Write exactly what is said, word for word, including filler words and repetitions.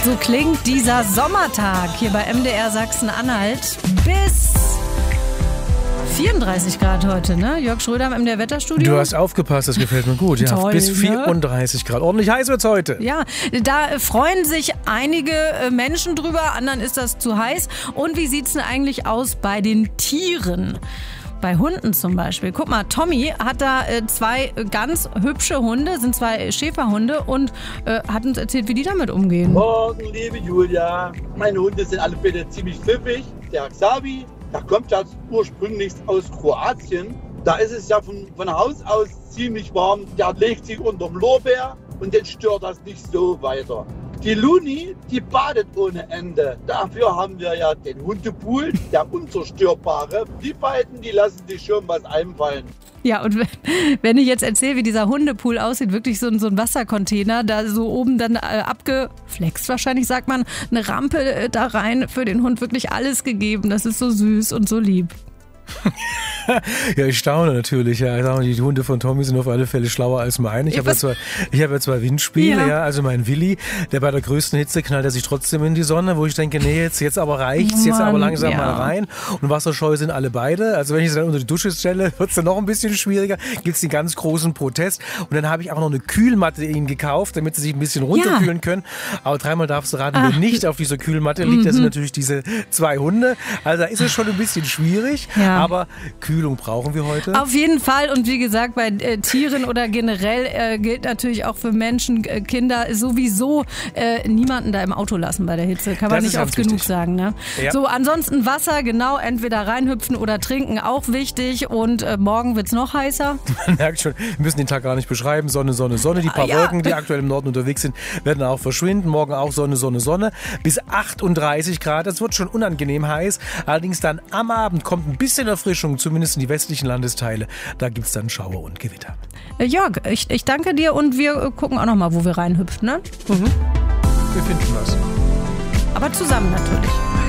So klingt dieser Sommertag hier bei M D R Sachsen-Anhalt. Bis vierunddreißig Grad heute, ne? Jörg Schröder im M D R Wetterstudio. Du hast aufgepasst, das gefällt mir gut. Ja, Toll, bis vierunddreißig ne? Grad. Ordentlich heiß wird's heute. Ja, da freuen sich einige Menschen drüber, anderen ist das zu heiß. Und wie sieht's denn eigentlich aus bei den Tieren? Bei Hunden zum Beispiel. Guck mal, Tommy hat da äh, zwei ganz hübsche Hunde, sind zwei Schäferhunde und äh, hat uns erzählt, wie die damit umgehen. Morgen, liebe Julia. Meine Hunde sind alle bitte ziemlich pfiffig. Der Xavi, der kommt ja ursprünglich aus Kroatien. Da ist es ja von, von Haus aus ziemlich warm. Der legt sich unterm Lorbeer und den stört das nicht so weiter. Die Luni, die badet ohne Ende. Dafür haben wir ja den Hundepool, der unzerstörbare. Die beiden, die lassen sich schon was einfallen. Ja, und wenn ich jetzt erzähle, wie dieser Hundepool aussieht, wirklich so, so ein Wassercontainer, da so oben dann äh, abgeflext wahrscheinlich, sagt man, eine Rampe äh, da rein, für den Hund wirklich alles gegeben. Das ist so süß und so lieb. Ja, ich staune natürlich. Ja. Die Hunde von Tommy sind auf alle Fälle schlauer als meine. Ich habe ja zwei, ich hab ja zwei Windspiele. Ja. Ja. Also mein Willi, der bei der größten Hitze knallt er sich trotzdem in die Sonne, wo ich denke, nee, jetzt, jetzt aber reicht's, jetzt Mann, aber langsam ja. mal rein. Und wasserscheu sind alle beide. Also wenn ich sie dann unter die Dusche stelle, wird's dann noch ein bisschen schwieriger. Gibt's den ganz großen Protest. Und dann habe ich auch noch eine Kühlmatte ihnen gekauft, damit sie sich ein bisschen runterkühlen ja. können. Aber dreimal darfst du raten, wer nicht auf dieser Kühlmatte liegt, mhm. das sind natürlich diese zwei Hunde. Also da ist es schon ein bisschen schwierig. Ja. Aber Kühlung brauchen wir heute. Auf jeden Fall. Und wie gesagt, bei äh, Tieren oder generell äh, gilt natürlich auch für Menschen, äh, Kinder sowieso äh, niemanden da im Auto lassen bei der Hitze. Kann man das nicht oft genug sagen. Ne? Ja. So, ansonsten Wasser, genau, entweder reinhüpfen oder trinken, auch wichtig. Und äh, morgen wird es noch heißer. Man merkt schon, wir müssen den Tag gar nicht beschreiben. Sonne, Sonne, Sonne. Die paar ja. Wolken, die aktuell im Norden unterwegs sind, werden auch verschwinden. Morgen auch Sonne, Sonne, Sonne. Bis achtunddreißig Grad. Das wird schon unangenehm heiß. Allerdings dann am Abend kommt ein bisschen Erfrischung, zumindest in die westlichen Landesteile. Da gibt es dann Schauer und Gewitter. Äh, Jörg, ich, ich danke dir und wir äh, gucken auch noch mal, wo wir reinhüpfen, ne? Mhm. Wir finden was. Aber zusammen natürlich.